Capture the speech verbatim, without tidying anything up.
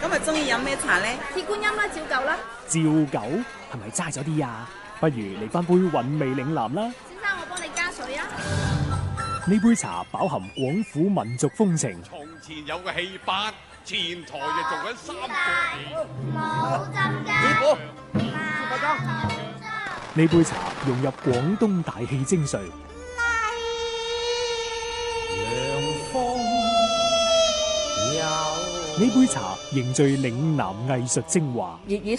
咁啊，中意飲咩茶咧？ 鐵觀音啦，照舊啦。 照舊係咪齋咗啲啊？不如嚟翻杯韻味嶺南啦。 先生，我幫你加水啊。 呢杯茶飽含廣府民族風情。 從前有個戲班，前台就做緊三個戲。 冇浸㗎。 師傅， 呢杯茶融入廣東大戲精髓。呢杯茶凝聚嶺南藝術精華。 粵語